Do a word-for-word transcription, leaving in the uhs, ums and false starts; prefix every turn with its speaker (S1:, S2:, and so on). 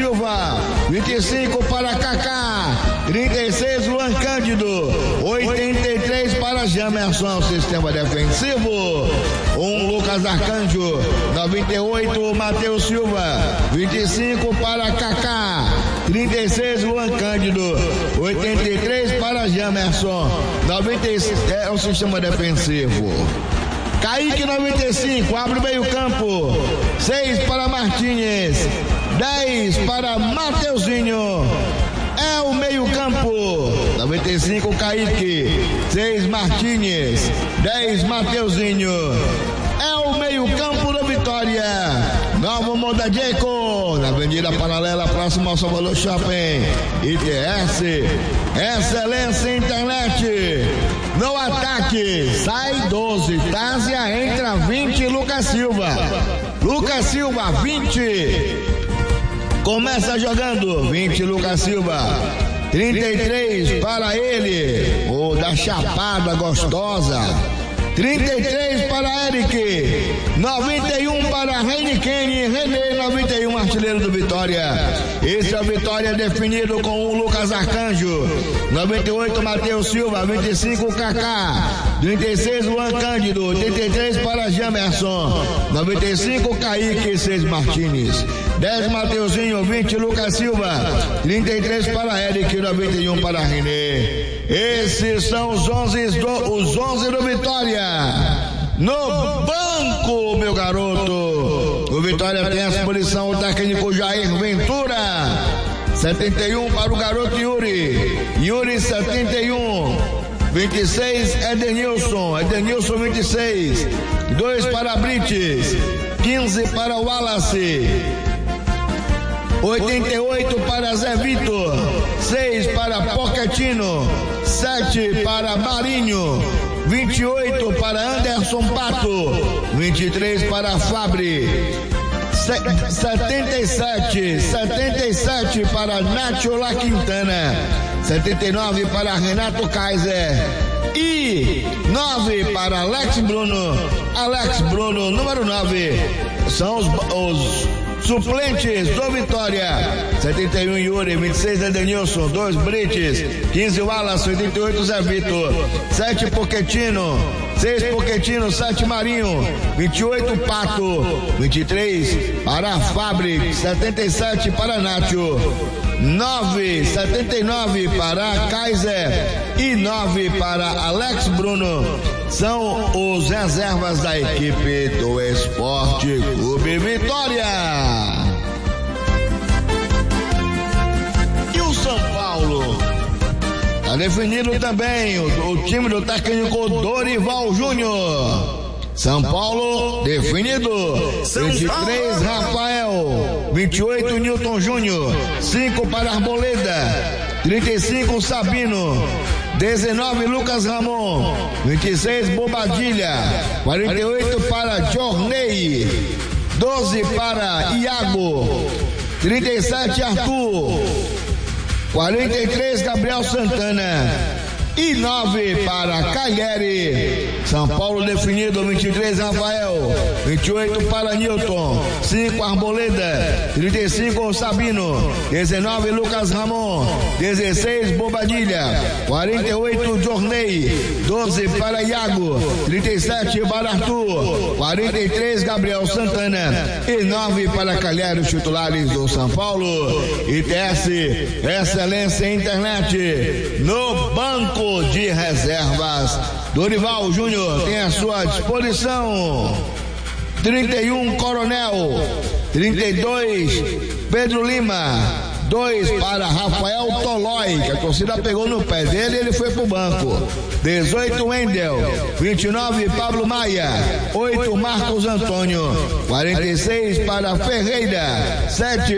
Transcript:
S1: Silva, vinte e cinco para Kaká, trinta e seis Luan Cândido, oitenta e três para Jamerson, sistema defensivo. um Lucas Arcanjo, noventa e oito Matheus Silva, vinte e cinco para Kaká, trinta e seis Luan Cândido, oitenta e três para Jamerson, noventa e seis é o sistema defensivo. Kaique, noventa e cinco, abre o meio campo, seis para Martínez, dez para Mateuzinho, é o meio campo, noventa e cinco Kaique, seis Martínez, dez Mateuzinho, é o meio campo do Vitória. Novo Mondajeco, na Avenida Paralela, próximo ao Salvador Shopping. I T S, Excelência Internet. No ataque, sai doze, Tásia, entra vinte, Lucas Silva. Lucas Silva, vinte. Começa jogando, vinte, Lucas Silva. trinta e três para ele, o da Chapada Gostosa. trinta e três para Eric, noventa e um para Heineken, René, noventa e um, artilheiro do Vitória. Esse é o Vitória definido com o Lucas Arcanjo, noventa e oito Matheus Silva, vinte e cinco Kaká, trinta e seis Luan Cândido, oitenta e três para Jamerson, noventa e cinco Kaique, seis Martínez, dez Mateuzinho, vinte Lucas Silva, trinta e três para Eric, noventa e um para René. Esses são os onze do, os onze do Vitória. No banco, meu garoto, o Vitória tem a disposição o técnico Jair Ventura, setenta e um para o garoto Yuri, Yuri setenta e um, vinte e seis Edenilson, Edenilson vinte e seis, dois para Brites, quinze para o Wallace, oitenta e oito para Zé Vitor, seis para Pochettino, sete para Marinho, vinte e oito para Anderson Pato, vinte e três para Fabri, setenta e sete, setenta e sete para Nacho La Quintana, setenta e nove para Renato Kaiser e nove para Alex Bruno. Alex Bruno, número nove, são os, os suplentes do Vitória. setenta e um Yuri, vinte e seis Edenilson, dois Brites, quinze Wallace, oitenta e oito Zé Vitor, sete Pochettino, seis Pochettino, sete Marinho, vinte e oito Pato, vinte e três para Fabri, setenta e sete para Nacho, nove, setenta e nove para Kaiser e nove para Alex Bruno. São os reservas da equipe do Esporte Clube Vitória. E o São Paulo? Está definido também o, o time do técnico Dorival Júnior. São Paulo definido, vinte e três Rafael, vinte e oito Newton Júnior, cinco para Arboleda, trinta e cinco Sabino, dezenove Lucas Ramon, vinte e seis Bobadilha, quarenta e oito para Jorney, doze para Iago, trinta e sete Arthur, quarenta e três Gabriel Santana e nove para Cagliari. São Paulo definido, vinte e três Rafael, vinte e oito para Newton, cinco Arboleda, trinta e cinco Sabino, dezenove Lucas Ramon, dezesseis Bobadilha, quarenta e oito Jorney, doze para Iago, trinta e sete para Arthur, quarenta e três Gabriel Santana e nove para Cagliari, os titulares do São Paulo. I T S, Excelência Internet, no banco de reservas, Dorival Júnior tem à sua disposição trinta e um Coronel, trinta e dois Pedro Lima, dois para Rafael Tolói, que a torcida pegou no pé dele e ele foi pro banco, dezoito Wendel, vinte e nove Pablo Maia, oito Marcos Antônio, quarenta e seis para Ferreira, sete